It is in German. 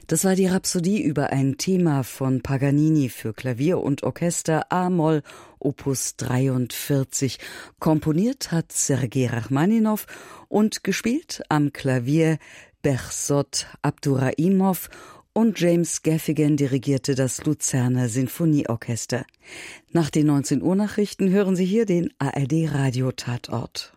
Das war die Rhapsodie über ein Thema von Paganini für Klavier und Orchester a-Moll Opus 43. Komponiert hat Sergei Rachmaninow und gespielt am Klavier Behrzod Abduraimov, und James Gaffigan dirigierte das Luzerner Sinfonieorchester. Nach den 19 Uhr Nachrichten hören Sie hier den ARD Radio Tatort.